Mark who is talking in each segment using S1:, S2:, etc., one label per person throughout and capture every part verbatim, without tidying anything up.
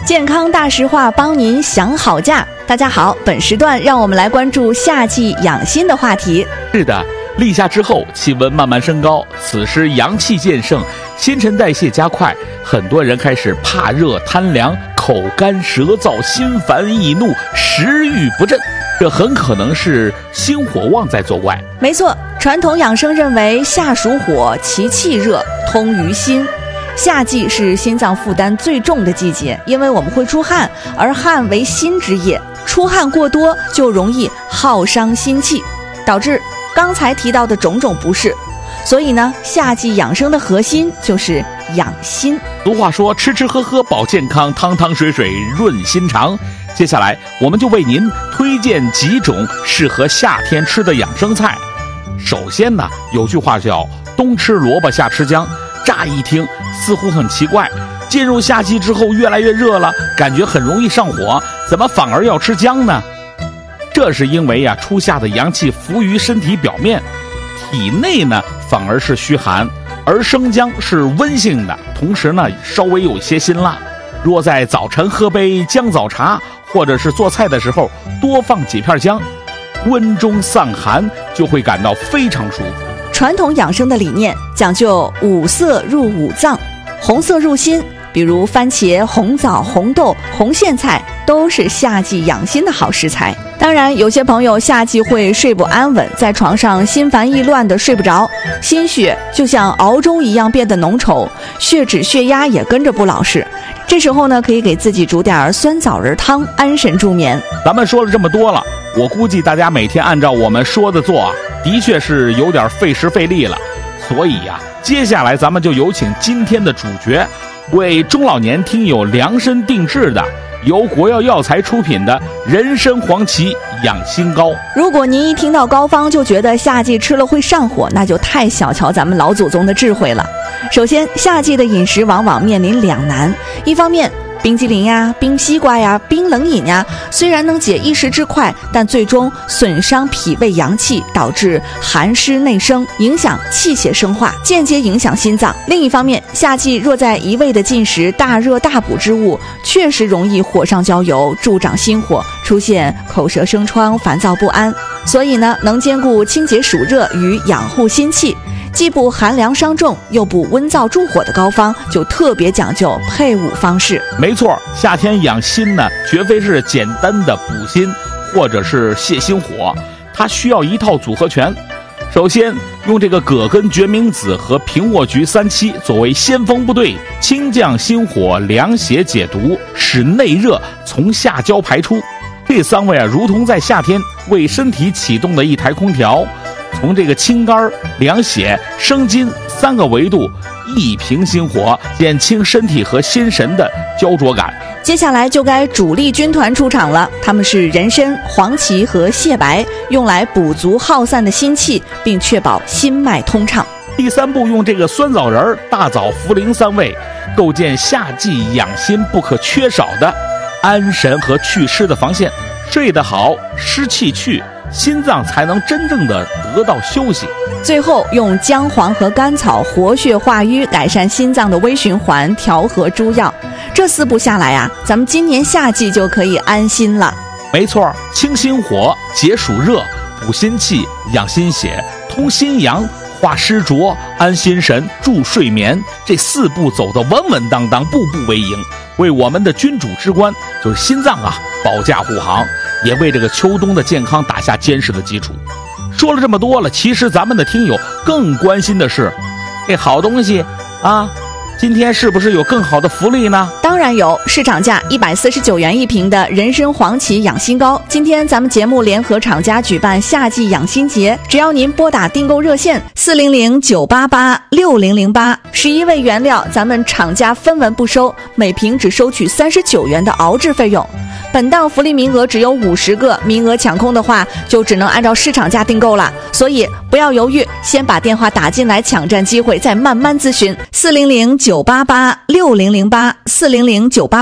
S1: 健康大实话，帮您想好价。大家好，本时段让我们来关注夏季养心的话题。
S2: 是的，立夏之后气温慢慢升高，此时阳气渐盛，新陈代谢加快，很多人开始怕热贪凉，口干舌燥，心烦易怒，食欲不振，这很可能是心火旺在作怪。
S1: 没错，传统养生认为夏属火，其气热，通于心。夏季是心脏负担最重的季节，因为我们会出汗，而汗为心之液，出汗过多就容易耗伤心气，导致刚才提到的种种不适。所以呢，夏季养生的核心就是养心。
S2: 俗话说，吃吃喝喝保健康，汤汤水水润心肠。接下来我们就为您推荐几种适合夏天吃的养生菜。首先呢，有句话叫冬吃萝卜夏吃姜，乍一听似乎很奇怪，进入夏季之后越来越热了，感觉很容易上火，怎么反而要吃姜呢？这是因为啊，初夏的阳气浮于身体表面，体内呢反而是虚寒，而生姜是温性的，同时呢稍微有些辛辣。若在早晨喝杯姜枣茶，或者是做菜的时候多放几片姜，温中散寒，就会感到非常舒服。
S1: 传统养生的理念讲究五色入五脏，红色入心，比如番茄、红枣、红豆、红苋菜都是夏季养心的好食材。当然，有些朋友夏季会睡不安稳，在床上心烦意乱的睡不着，心血就像熬粥一样变得浓稠，血脂血压也跟着不老实。这时候呢，可以给自己煮点酸枣仁汤，安神助眠。
S2: 咱们说了这么多了，我估计大家每天按照我们说的做啊，的确是有点费时费力了。所以呀、啊，接下来咱们就有请今天的主角，为中老年听友量身定制的由国药药材出品的人参黄芪养心膏。
S1: 如果您一听到膏方就觉得夏季吃了会上火，那就太小瞧咱们老祖宗的智慧了。首先，夏季的饮食往往面临两难，一方面冰激凌呀、冰西瓜呀、冰冷饮呀，虽然能解一时之快，但最终损伤脾胃阳气，导致寒湿内生，影响气血生化，间接影响心脏。另一方面，夏季若在一味的进食大热大补之物，确实容易火上浇油，助长心火，出现口舌生疮、烦躁不安。所以呢，能兼顾清洁暑热与养护心气，既不寒凉伤重又不温燥助火的膏方，就特别讲究配伍方式。
S2: 没错，夏天养心呢，绝非是简单的补心或者是泻心火，它需要一套组合拳。首先用这个葛根决明子和平卧菊三七作为先锋部队，清降心火，凉血解毒，使内热从下焦排出。这三位啊，如同在夏天为身体启动的一台空调，从这个清肝、凉血、生津三个维度一平心火，减轻身体和心神的焦灼感。
S1: 接下来就该主力军团出场了，他们是人参、黄芪和蟹白，用来补足耗散的心气，并确保心脉通畅。
S2: 第三步，用这个酸枣仁、大枣、茯苓三味，构建夏季养心不可缺少的安神和祛湿的防线。睡得好，湿气去，心脏才能真正的得到休息。
S1: 最后用姜黄和甘草活血化瘀，改善心脏的微循环，调和诸药。这四步下来啊，咱们今年夏季就可以安心了。
S2: 没错，清心火，解暑热，补心气，养心血，通心阳，化湿浊，安心神，助睡眠，这四步走得稳稳当当，步步为营，为我们的君主之官就是心脏啊保驾护航，也为这个秋冬的健康打下坚实的基础。说了这么多了，其实咱们的听友更关心的是，这好东西啊，今天是不是有更好的福利呢？
S1: 当然有，市场价一百四十九元一瓶的人参黄芪养心膏，今天咱们节目联合厂家举办夏季养心节，只要您拨打订购热线四零零九八八六零零八，十一味原料咱们厂家分文不收，每瓶只收取三十九元的熬制费用。本档福利名额只有五十个，名额抢空的话就只能按照市场价订购了，所以不要犹豫，先把电话打进来抢占机会，再慢慢咨询四零零九八八六零零八四零零九八八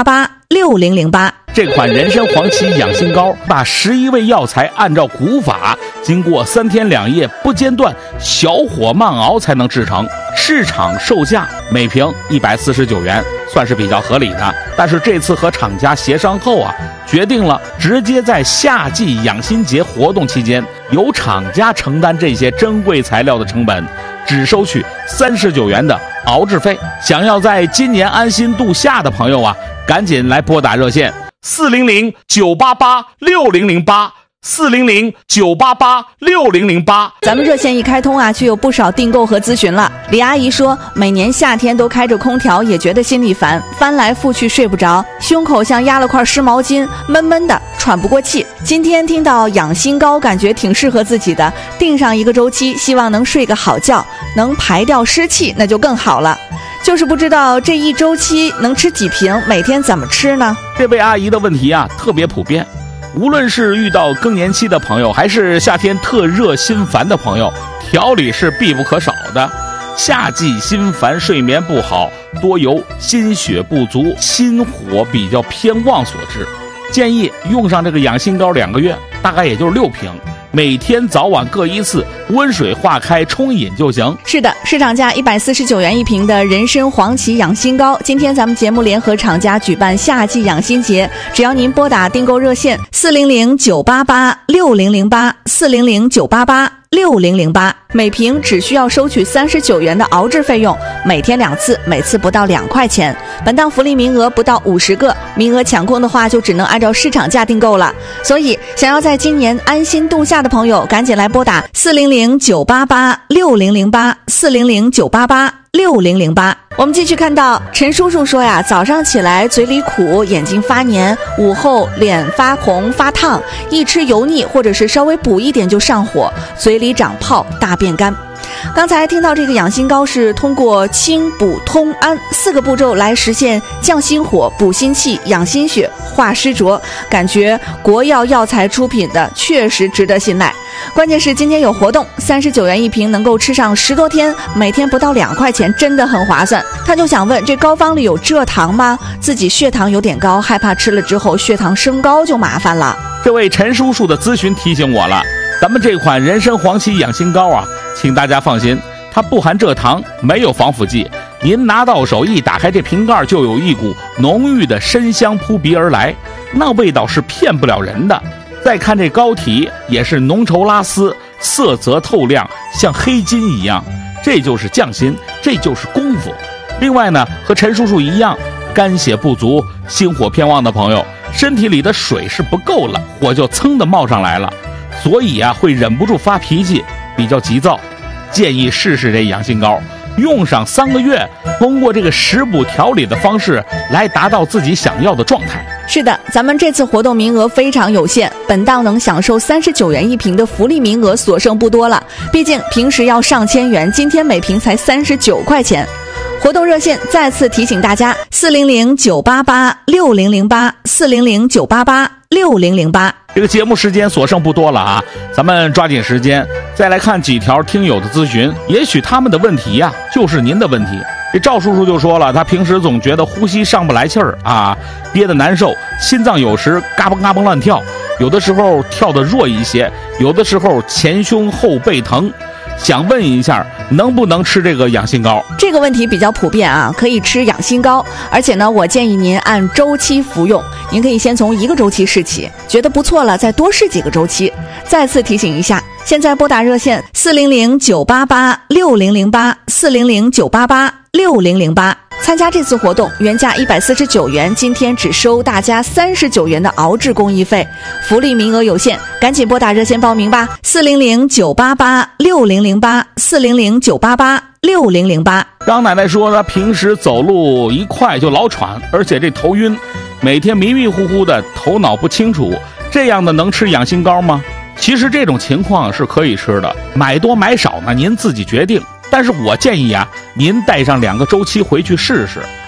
S1: 六零零八。
S2: 这款人参黄芪养心膏把十一味药材按照古法，经过三天两夜不间断小火慢熬才能制成，市场售价每瓶一百四十九元，算是比较合理的。但是这次和厂家协商后啊，决定了直接在夏季养心节活动期间，由厂家承担这些珍贵材料的成本，只收取三十九元的熬制费。想要在今年安心度夏的朋友啊，赶紧来拨打热线四零零九八八六零零八。四零零九八八六零零八，
S1: 咱们热线一开通啊，就有不少订购和咨询了。李阿姨说，每年夏天都开着空调，也觉得心里烦，翻来覆去睡不着，胸口像压了块湿毛巾，闷闷的，喘不过气。今天听到养心膏，感觉挺适合自己的，订上一个周期，希望能睡个好觉，能排掉湿气，那就更好了。就是不知道这一周期能吃几瓶，每天怎么吃呢？
S2: 这位阿姨的问题啊，特别普遍。无论是遇到更年期的朋友，还是夏天特热心烦的朋友，调理是必不可少的。夏季心烦睡眠不好，多由心血不足、心火比较偏旺所致。建议用上这个养心膏两个月，大概也就是六瓶，每天早晚各一次，温水化开冲饮就行。
S1: 是的，市场价一百四十九元一瓶的人参黄芪养心膏，今天咱们节目联合厂家举办夏季养心节，只要您拨打订购热线四零零九八八六零零八四零零九八八六零零八，每瓶只需要收取三十九元的熬制费用，每天两次，每次不到两块钱。本档福利名额不到五十个，名额抢空的话就只能按照市场价订购了。所以想要在今年安心度夏的朋友，赶紧来拨打四零零九八八六零零八四零零九八八六零零八。我们继续看到陈叔叔说呀，早上起来嘴里苦，眼睛发黏，午后脸发红发烫，一吃油腻或者是稍微补一点就上火，嘴里长泡，大便干。刚才听到这个养心膏是通过清补通安四个步骤来实现降心火、补心气、养心血、化湿浊，感觉国药药材出品的确实值得信赖。关键是今天有活动，三十九元一瓶，能够吃上十多天，每天不到两块钱，真的很划算。他就想问，这膏方里有蔗糖吗？自己血糖有点高，害怕吃了之后血糖升高就麻烦了。
S2: 这位陈叔叔的咨询提醒我了，咱们这款人参黄芪养心膏啊，请大家放心，它不含蔗糖，没有防腐剂。您拿到手一打开这瓶盖，就有一股浓郁的参香扑鼻而来，那味道是骗不了人的。再看这膏体，也是浓稠拉丝，色泽透亮，像黑金一样，这就是匠心，这就是功夫。另外呢，和陈叔叔一样，肝血不足、心火偏旺的朋友，身体里的水是不够了，火就噌的冒上来了，所以啊会忍不住发脾气，比较急躁。建议试试这养心膏，用上三个月，通过这个食补调理的方式来达到自己想要的状态。
S1: 是的，咱们这次活动名额非常有限，本档能享受三十九元一瓶的福利名额所剩不多了，毕竟平时要上千元，今天每瓶才三十九块钱。活动热线再次提醒大家，四零零九八八六零零八四零零九八八六零零八。
S2: 这个节目时间所剩不多了啊，咱们抓紧时间再来看几条听友的咨询，也许他们的问题呀、啊、就是您的问题。这赵叔叔就说了，他平时总觉得呼吸上不来气儿啊，憋得难受，心脏有时嘎嘣嘎嘣乱跳，有的时候跳得弱一些，有的时候前胸后背疼。想问一下，能不能吃这个养心膏？
S1: 这个问题比较普遍啊，可以吃养心膏，而且呢，我建议您按周期服用。您可以先从一个周期试起，觉得不错了，再多试几个周期。再次提醒一下，现在拨打热线四零零九八八六零零八四零零九八八六零零八。参加这次活动，原价一百四十九元，今天只收大家三十九元的熬制工艺费，福利名额有限，赶紧拨打热线报名吧，四零零九八八六零零八四零零九八八六零零八。
S2: 张奶奶说，她平时走路一快就老喘，而且这头晕，每天迷迷糊糊的，头脑不清楚，这样的能吃养心膏吗？其实这种情况是可以吃的，买多买少呢，您自己决定。但是我建议啊，您带上两个周期回去试试，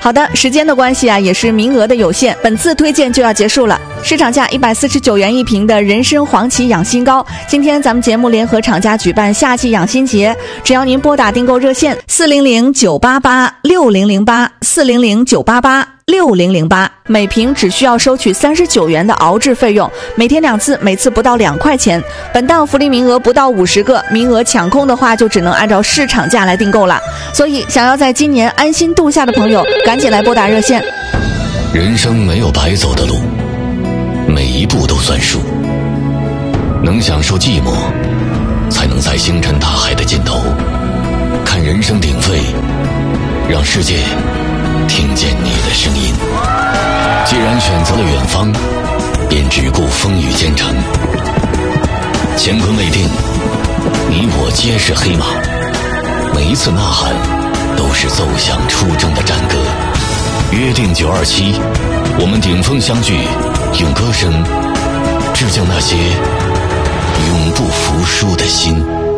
S1: 好的，时间的关系啊，也是名额的有限，本次推荐就要结束了。市场价一百四十九元一瓶的人参黄芪养心膏，今天咱们节目联合厂家举办夏季养心节，只要您拨打订购热线四零零九八八六零零八四零零九八八六零零八，每瓶只需要收取三十九元的熬制费用，每天两次，每次不到两块钱。本档福利名额不到五十个，名额抢空的话就只能按照市场价来订购了。所以想要在今年安心度夏的朋友，赶紧来拨打热线。
S3: 人生没有白走的路，每一步都算数。能享受寂寞，才能在星辰大海的尽头看人声鼎沸，让世界听见你的声音。既然选择了远方，便只顾风雨兼程。乾坤未定，你我皆是黑马，每一次呐喊都是走向出征的战歌。约定九二七，我们顶峰相聚，用歌声致敬那些永不服输的心。